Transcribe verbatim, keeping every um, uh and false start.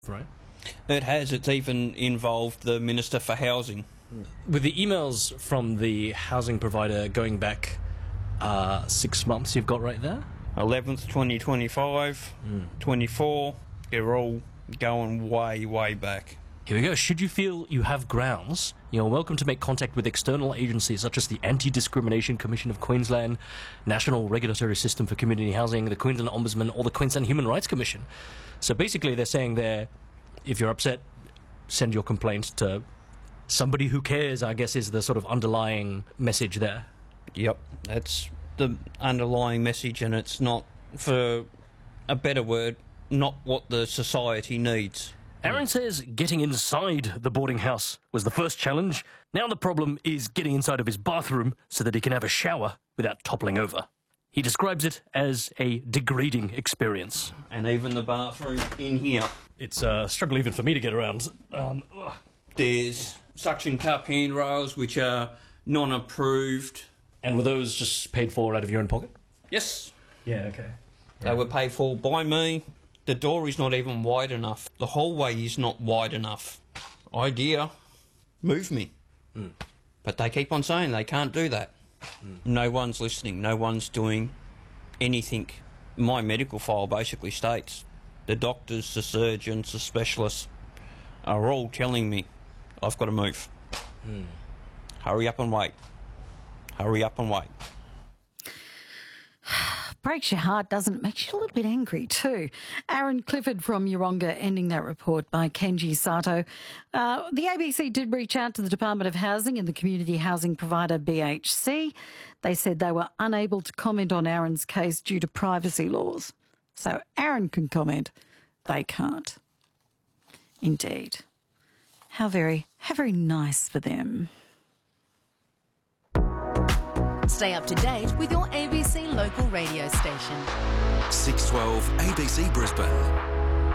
Right. It has. It's even involved the Minister for Housing. With the emails from the housing provider going back uh, six months you've got right there? eleventh, twenty twenty-five, mm. twenty-four, they're all going way, way back. Here we go. Should you feel you have grounds, you're welcome to make contact with external agencies such as the Anti-Discrimination Commission of Queensland, National Regulatory System for Community Housing, the Queensland Ombudsman, or the Queensland Human Rights Commission. So basically they're saying there, if you're upset, send your complaint to somebody who cares, I guess, is the sort of underlying message there. Yep, that's the underlying message, and it's not, for a better word, not what the society needs. Aaron says getting inside the boarding house was the first challenge. Now the problem is getting inside of his bathroom so that he can have a shower without toppling over. He describes it as a degrading experience. And even the bathroom in here. It's a struggle even for me to get around. Um, There's suction cup handrails which are non-approved. And were those just paid for out of your own pocket? Yes. Yeah, okay. They were paid for by me. The door is not even wide enough. The hallway is not wide enough. Idea, move me. Mm. But they keep on saying they can't do that. Mm. No one's listening. No one's doing anything. My medical file basically states the doctors, the surgeons, the specialists are all telling me I've got to move. Mm. Hurry up and wait. Hurry up and wait. Breaks your heart, doesn't it? Makes you a little bit angry too. Aaron Clifford from Yeronga ending that report by Kenji Sato. Uh, the A B C did reach out to the Department of Housing and the community housing provider B H C. They said they were unable to comment on Aaron's case due to privacy laws. So Aaron can comment, they can't. Indeed. How very, how very nice for them. Stay up to date with your A B C local radio station. six twelve A B C Brisbane.